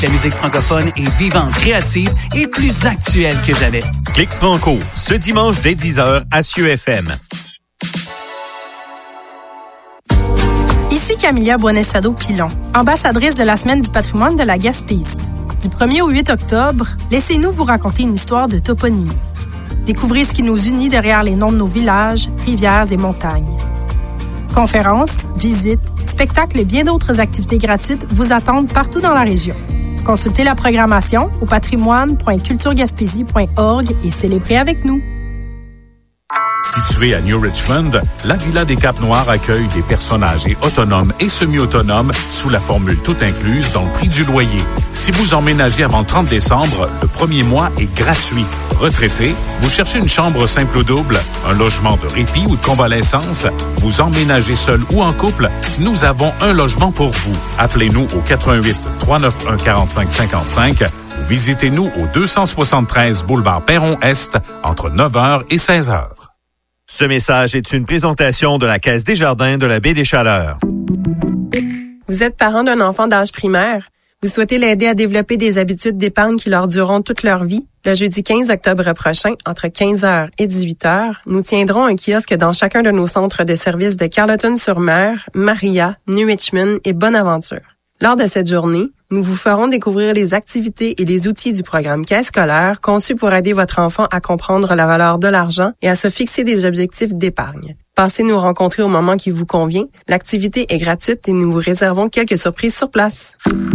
La musique francophone est vivante, créative et plus actuelle que jamais. Clic Franco, ce dimanche dès 10h à Cieux FM. Ici Camilla Buonestado-Pilon, ambassadrice de la Semaine du patrimoine de la Gaspésie. Du 1er au 8 octobre, laissez-nous vous raconter une histoire de toponymie. Découvrez ce qui nous unit derrière les noms de nos villages, rivières et montagnes. Conférences, visites, spectacles et bien d'autres activités gratuites vous attendent partout dans la région. Consultez la programmation au patrimoine.culturegaspésie.org et célébrez avec nous. Située à New Richmond, la Villa des Capes-Noirs accueille des personnes âgées autonomes et semi-autonomes sous la formule tout incluse dans le prix du loyer. Si vous emménagez avant le 30 décembre, le premier mois est gratuit. Retraité, vous cherchez une chambre simple ou double, un logement de répit ou de convalescence, vous emménagez seul ou en couple, nous avons un logement pour vous. Appelez-nous au 88 391 45 55 ou visitez-nous au 273 boulevard Perron-Est entre 9h et 16h. Ce message est une présentation de la Caisse des Jardins de la Baie des Chaleurs. Vous êtes parent d'un enfant d'âge primaire? Vous souhaitez l'aider à développer des habitudes d'épargne qui leur dureront toute leur vie? Le jeudi 15 octobre prochain, entre 15h et 18h, nous tiendrons un kiosque dans chacun de nos centres de services de Carleton-sur-Mer, Maria, New Richmond et Bonaventure. Lors de cette journée, nous vous ferons découvrir les activités et les outils du programme Caisse scolaire conçu pour aider votre enfant à comprendre la valeur de l'argent et à se fixer des objectifs d'épargne. Passez nous rencontrer au moment qui vous convient. L'activité est gratuite et nous vous réservons quelques surprises sur place.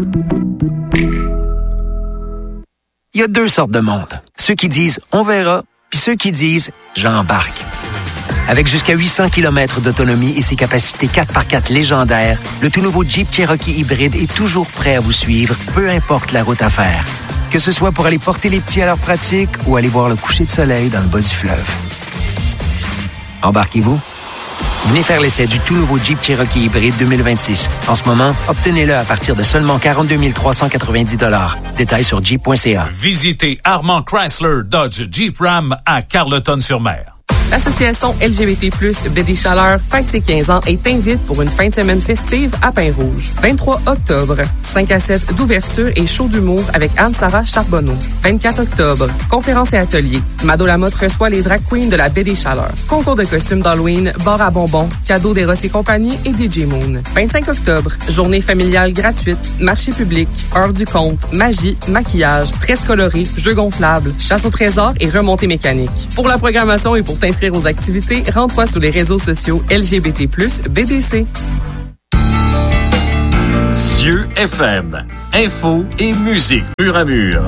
Il y a deux sortes de monde. Ceux qui disent « on verra » puis ceux qui disent « j'embarque ». Avec jusqu'à 800 km d'autonomie et ses capacités 4x4 légendaires, le tout nouveau Jeep Cherokee hybride est toujours prêt à vous suivre, peu importe la route à faire. Que ce soit pour aller porter les petits à leur pratique ou aller voir le coucher de soleil dans le bas du fleuve. Embarquez-vous? Venez faire l'essai du tout nouveau Jeep Cherokee hybride 2026. En ce moment, obtenez-le à partir de seulement 42 390 $. Détails sur jeep.ca. Visitez Armand Chrysler Dodge Jeep Ram à Carleton-sur-Mer. L'association LGBT+, Baie des Chaleurs, fête ses 15 ans et t'invite pour une fin de semaine festive à Pin-Rouge. 23 octobre, 5 à 7 d'ouverture et show d'humour avec Anne-Sara Charbonneau. 24 octobre, conférence et atelier. Mado Lamotte reçoit les drag queens de la Baie des Chaleurs. Concours de costumes d'Halloween, bar à bonbons, cadeaux d'Eros et compagnie et DJ Moon. 25 octobre, journée familiale gratuite, marché public, heure du compte, magie, maquillage, tresses colorées, jeux gonflables, chasse au trésor et remontée mécanique. Pour la programmation et pour t'inscrire aux activités, rends-toi sur les réseaux sociaux LGBT+, BDC. Cieux FM, info et musique mur à mur.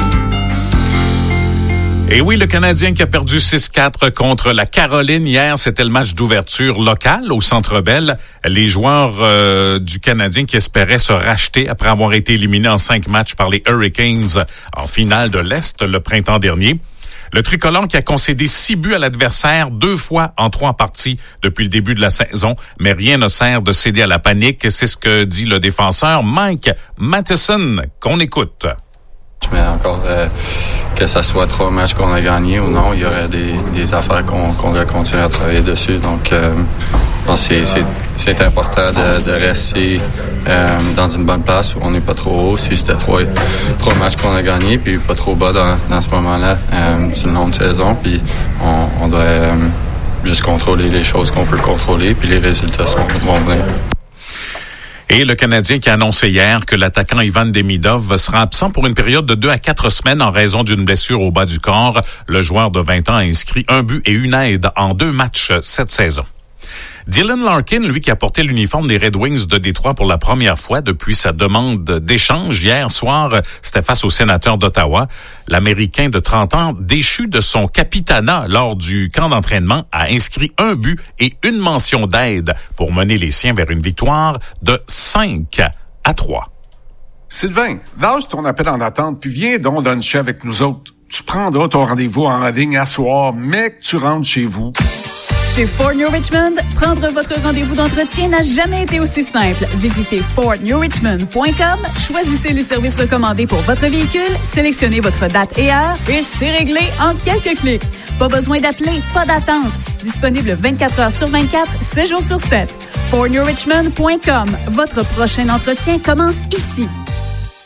Et oui, le Canadien qui a perdu 6-4 contre la Caroline hier, c'était le match d'ouverture local au Centre Bell. Les joueurs du Canadien qui espéraient se racheter après avoir été éliminés en 5 matchs par les Hurricanes en finale de l'Est le printemps dernier. Le tricolore qui a concédé 6 buts à l'adversaire 2 fois en 3 parties depuis le début de la saison, mais rien ne sert de céder à la panique. C'est ce que dit le défenseur Mike Matheson, qu'on écoute. Mais encore que ça soit 3 matchs qu'on a gagnés ou non, il y aurait des affaires qu'on doit continuer à travailler dessus. Donc, c'est important de rester dans une bonne place où on n'est pas trop haut. Si c'était 3 matchs qu'on a gagnés, puis pas trop bas dans ce moment-là, c'est une longue saison, puis on doit juste contrôler les choses qu'on peut contrôler, puis les résultats vont venir. Et le Canadien qui a annoncé hier que l'attaquant Ivan Demidov sera absent pour une période de 2 à 4 semaines en raison d'une blessure au bas du corps. Le joueur de 20 ans a inscrit 1 but et 1 aide en 2 matchs cette saison. Dylan Larkin, lui qui a porté l'uniforme des Red Wings de Détroit pour la première fois depuis sa demande d'échange hier soir, c'était face au sénateur d'Ottawa. L'Américain de 30 ans, déchu de son capitanat lors du camp d'entraînement, a inscrit 1 but et 1 mention d'aide pour mener les siens vers une victoire de 5-3. Sylvain, lâche ton appel en attente puis viens donc luncher avec nous autres. Tu prendras ton rendez-vous en ligne à soir, mais que tu rentres chez vous. Chez Ford New Richmond, prendre votre rendez-vous d'entretien n'a jamais été aussi simple. Visitez FordNewRichmond.com, choisissez les services recommandés pour votre véhicule, sélectionnez votre date et heure et c'est réglé en quelques clics. Pas besoin d'appeler, pas d'attente. Disponible 24 heures sur 24, 7 jours sur 7. FordNewRichmond.com, votre prochain entretien commence ici.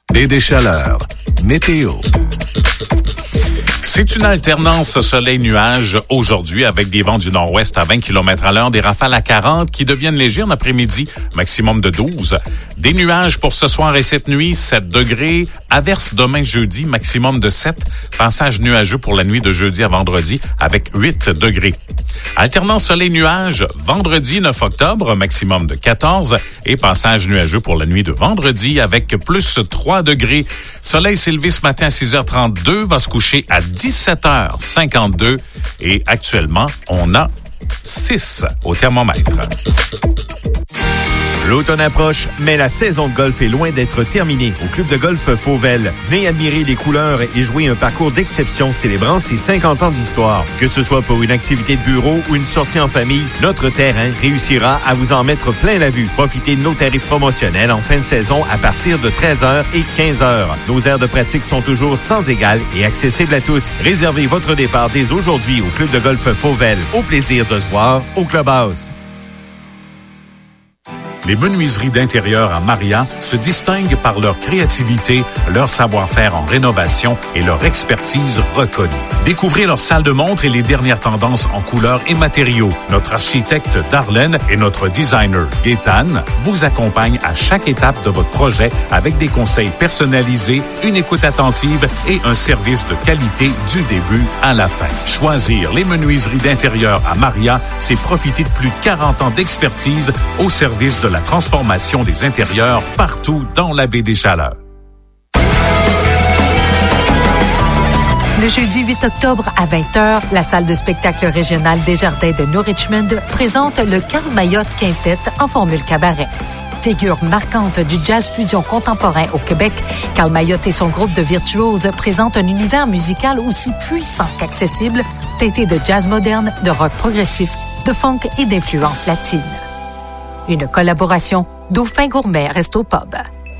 BD Chaleur. Météo. C'est une alternance soleil-nuage aujourd'hui avec des vents du nord-ouest à 20 km à l'heure, des rafales à 40 qui deviennent légères en après-midi, maximum de 12. Des nuages pour ce soir et cette nuit, 7 degrés. Averse demain jeudi, maximum de 7. Passage nuageux pour la nuit de jeudi à vendredi avec 8 degrés. Alternance soleil-nuage, vendredi 9 octobre, maximum de 14. Et passage nuageux pour la nuit de vendredi avec plus 3 degrés. Soleil s'est levé ce matin à 6h32, va se coucher à 17h52. Et actuellement, on a 6 au thermomètre. L'automne approche, mais la saison de golf est loin d'être terminée. Au club de golf Fauvel, venez admirer les couleurs et jouer un parcours d'exception célébrant ses 50 ans d'histoire. Que ce soit pour une activité de bureau ou une sortie en famille, notre terrain réussira à vous en mettre plein la vue. Profitez de nos tarifs promotionnels en fin de saison à partir de 13h et 15h. Nos aires de pratique sont toujours sans égal et accessibles à tous. Réservez votre départ dès aujourd'hui au club de golf Fauvel. Au plaisir de se voir au Clubhouse. Les menuiseries d'intérieur à Maria se distinguent par leur créativité, leur savoir-faire en rénovation et leur expertise reconnue. Découvrez leur salle de montre et les dernières tendances en couleurs et matériaux. Notre architecte Darlene et notre designer Gaétan vous accompagnent à chaque étape de votre projet avec des conseils personnalisés, une écoute attentive et un service de qualité du début à la fin. Choisir les menuiseries d'intérieur à Maria, c'est profiter de plus de 40 ans d'expertise au service de la transformation des intérieurs partout dans la baie des Chaleurs. Le jeudi 8 octobre à 20h, la salle de spectacle régionale Desjardins de New Richmond présente le Carl Mayotte Quintet en formule cabaret. Figure marquante du jazz fusion contemporain au Québec, Carl Mayotte et son groupe de virtuoses présentent un univers musical aussi puissant qu'accessible, teinté de jazz moderne, de rock progressif, de funk et d'influences latines. Une collaboration Dauphin Gourmet Resto Pub.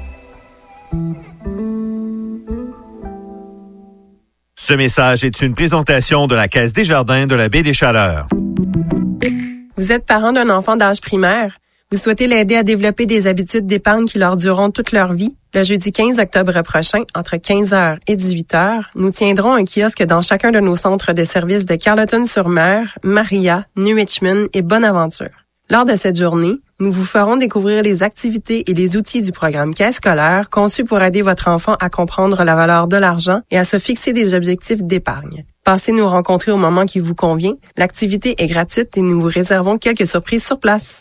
Ce message est une présentation de la Caisse Desjardins de la baie des Chaleurs. Vous êtes parent d'un enfant d'âge primaire? Vous souhaitez l'aider à développer des habitudes d'épargne qui leur dureront toute leur vie? Le jeudi 15 octobre prochain, entre 15h et 18h, nous tiendrons un kiosque dans chacun de nos centres de services de Carleton-sur-Mer, Maria, New Richmond et Bonaventure. Lors de cette journée, nous vous ferons découvrir les activités et les outils du programme Caisse scolaire conçu pour aider votre enfant à comprendre la valeur de l'argent et à se fixer des objectifs d'épargne. Passez nous rencontrer au moment qui vous convient. L'activité est gratuite et nous vous réservons quelques surprises sur place.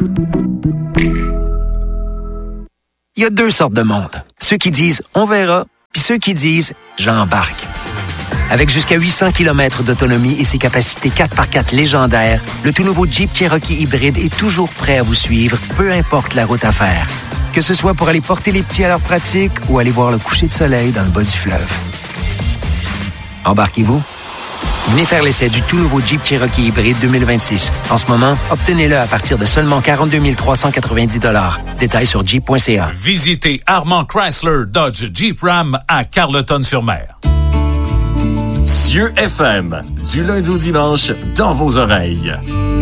Il y a 2 sortes de monde. Ceux qui disent « on verra » puis ceux qui disent « j'embarque ». Avec jusqu'à 800 km d'autonomie et ses capacités 4x4 légendaires, le tout nouveau Jeep Cherokee hybride est toujours prêt à vous suivre, peu importe la route à faire. Que ce soit pour aller porter les petits à leur pratique ou aller voir le coucher de soleil dans le bas du fleuve. Embarquez-vous. Venez faire l'essai du tout nouveau Jeep Cherokee hybride 2026. En ce moment, obtenez-le à partir de seulement 42 390 $. Détails sur jeep.ca. Visitez Armand Chrysler Dodge Jeep Ram à Carleton-sur-Mer. Cieux FM, du lundi au dimanche, dans vos oreilles.